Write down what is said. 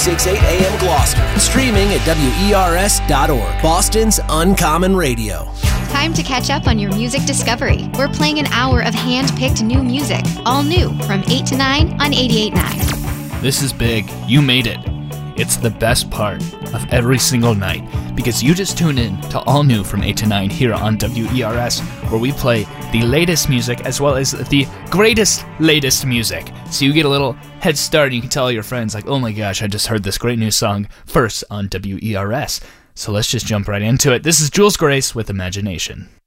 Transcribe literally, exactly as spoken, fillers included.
six eight A M Gloucester. Streaming at W E R S dot org. Boston's Uncommon Radio. Time to catch up on your music discovery. We're playing an hour of hand-picked new music, all new, from eight to nine on eighty-eight point nine. This is big. You made it. It's the best part of every single night because you just tune in to All New from eight to nine here on W E R S, where we play the latest music as well as the greatest latest music. So you get a little head start and you can tell all your friends like, oh my gosh, I just heard this great new song first on W E R S. So let's just jump right into it. This is Jules Grace with Imagination.